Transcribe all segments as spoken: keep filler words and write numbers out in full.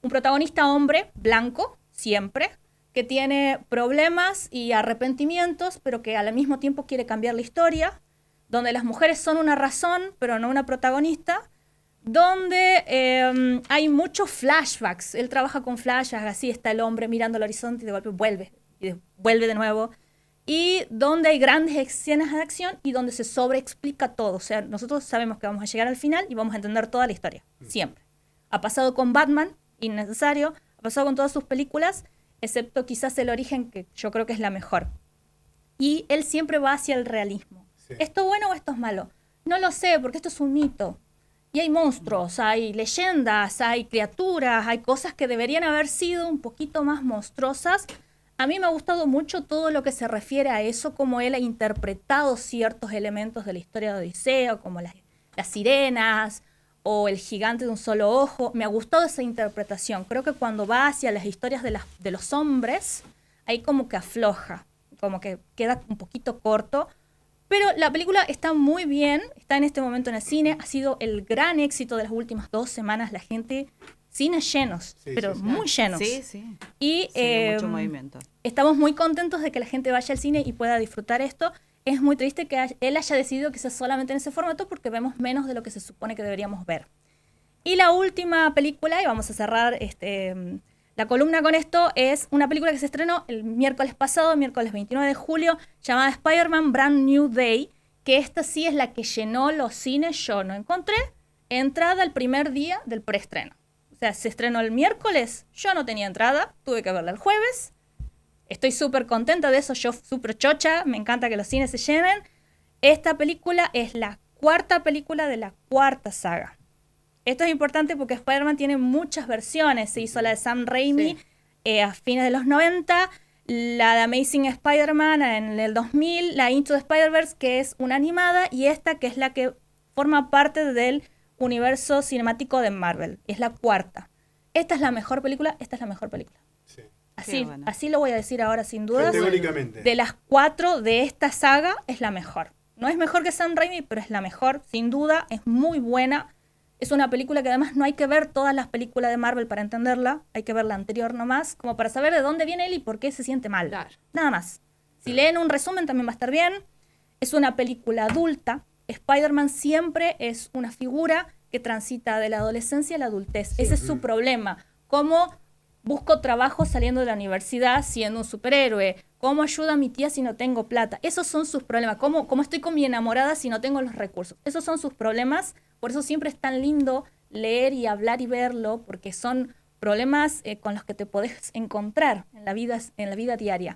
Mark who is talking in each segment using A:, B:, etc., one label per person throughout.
A: un protagonista hombre, blanco, siempre, que tiene problemas y arrepentimientos, pero que al mismo tiempo quiere cambiar la historia, donde las mujeres son una razón, pero no una protagonista, donde eh, hay muchos flashbacks. Él trabaja con flashbacks, así está el hombre mirando al horizonte y de golpe vuelve, y de, vuelve de nuevo. Y donde hay grandes escenas de acción y donde se sobreexplica todo. O sea, nosotros sabemos que vamos a llegar al final y vamos a entender toda la historia, siempre. Ha pasado con Batman, innecesario, ha pasado con todas sus películas, excepto quizás El Origen, que yo creo que es la mejor. Y él siempre va hacia el realismo. Sí. ¿Esto es bueno o esto es malo? No lo sé, porque esto es un mito. Y hay monstruos, hay leyendas, hay criaturas, hay cosas que deberían haber sido un poquito más monstruosas. A mí me ha gustado mucho todo lo que se refiere a eso, cómo él ha interpretado ciertos elementos de la historia de Odiseo, como las, las sirenas o el gigante de un solo ojo. Me ha gustado esa interpretación. Creo que cuando va hacia las historias de, las, de los hombres, ahí como que afloja, como que queda un poquito corto. Pero la película está muy bien, está en este momento en el cine, ha sido el gran éxito de las últimas dos semanas, la gente, cines llenos, sí, pero sí, sí. muy llenos.
B: Sí, sí.
A: Y
B: sí,
A: eh,
B: mucho movimiento.
A: Estamos muy contentos de que la gente vaya al cine y pueda disfrutar esto. Es muy triste que él haya decidido que sea solamente en ese formato porque vemos menos de lo que se supone que deberíamos ver. Y la última película, y vamos a cerrar este... la columna con esto, es una película que se estrenó el miércoles pasado, miércoles veintinueve de julio, llamada Spider-Man Brand New Day, que esta sí es la que llenó los cines. Yo no encontré entrada el primer día del preestreno. O sea, se estrenó el miércoles, yo no tenía entrada, tuve que verla el jueves. Estoy súper contenta de eso, yo súper chocha, me encanta que los cines se llenen. Esta película es la cuarta película de la cuarta saga. Esto es importante porque Spider-Man tiene muchas versiones. Se hizo la de Sam Raimi sí. eh, a fines de los noventa, la de Amazing Spider-Man en el dos mil, la Into the Spider-Verse, que es una animada, y esta que es la que forma parte del universo cinemático de Marvel. Es la cuarta. Esta es la mejor película, esta es la mejor película. Sí. Así, bueno. así lo voy a decir ahora sin dudas.
C: Categóricamente.
A: De las cuatro de esta saga es la mejor. No es mejor que Sam Raimi, pero es la mejor, sin duda. Es muy buena. Es una película que además no hay que ver todas las películas de Marvel para entenderla. Hay que ver la anterior nomás, como para saber de dónde viene él y por qué se siente mal. Claro. Nada más. Si leen un resumen también va a estar bien. Es una película adulta. Spider-Man siempre es una figura que transita de la adolescencia a la adultez. Sí. Ese es su problema. ¿Cómo busco trabajo saliendo de la universidad siendo un superhéroe? ¿Cómo ayudo a mi tía si no tengo plata? Esos son sus problemas. ¿Cómo, cómo estoy con mi enamorada si no tengo los recursos? Esos son sus problemas. Por eso siempre es tan lindo leer y hablar y verlo, porque son problemas eh, con los que te podés encontrar en la vida, en la vida diaria.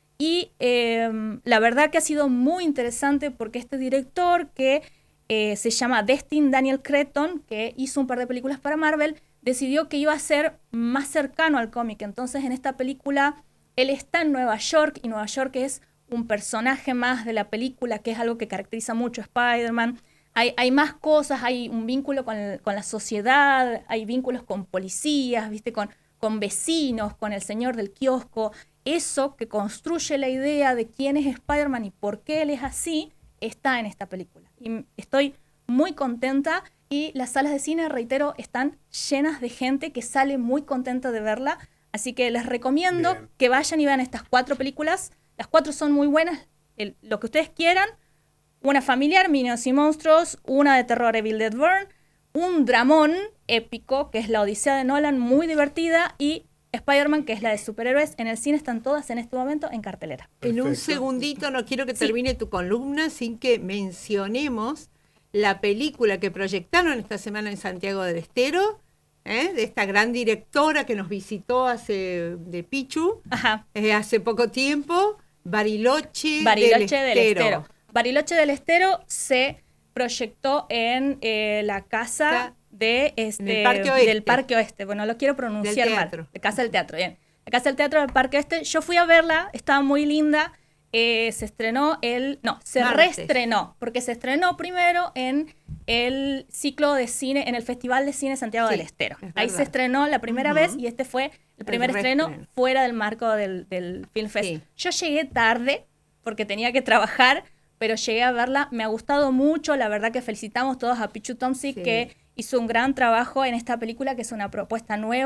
A: Y eh, la verdad que ha sido muy interesante porque este director que eh, se llama Destin Daniel Cretton, que hizo un par de películas para Marvel, decidió que iba a ser más cercano al cómic. Entonces en esta película él está en Nueva York y Nueva York es un personaje más de la película, que es algo que caracteriza mucho a Spider-Man. Hay, hay más cosas, hay un vínculo con, el, con la sociedad, hay vínculos con policías, ¿viste? Con, con vecinos, con el señor del kiosco. Eso que construye la idea de quién es Spider-Man y por qué él es así, está en esta película. Y estoy muy contenta y las salas de cine, reitero, están llenas de gente que sale muy contenta de verla. Así que les recomiendo Bien. que vayan y vean estas cuatro películas. Las cuatro son muy buenas, el, lo que ustedes quieran. Una familiar, Minions y Monstruos, una de terror, Evil Dead Burn, un dramón épico, que es La Odisea de Nolan, muy divertida, y Spider-Man, que es la de superhéroes. En el cine están todas en este momento en cartelera.
B: Perfecto. En un segundito, no quiero que termine sí. tu columna sin que mencionemos la película que proyectaron esta semana en Santiago del Estero, ¿eh? de esta gran directora que nos visitó hace de Pichu,
A: Ajá.
B: Eh, hace poco tiempo, Bariloche,
A: Bariloche
B: del
A: del
B: Estero.
A: Estero. Bariloche del Estero se proyectó en eh, la casa de este,
B: Parque Oeste.
A: del Parque Oeste. Bueno, lo quiero pronunciar mal. La Casa del Teatro, bien. La Casa del Teatro del Parque Oeste. Yo fui a verla, estaba muy linda. Eh, se estrenó el... No, se Martes. reestrenó, porque se estrenó primero en el ciclo de cine, en el Festival de Cine Santiago
B: sí,
A: del Estero. Ahí se estrenó la primera uh-huh. vez y este fue el primer el estreno fuera del marco del, del Film Fest. Sí. Yo llegué tarde porque tenía que trabajar, pero llegué a verla, me ha gustado mucho, la verdad que felicitamos todos a Pichu Tomsik, sí. que hizo un gran trabajo en esta película, que es una propuesta nueva.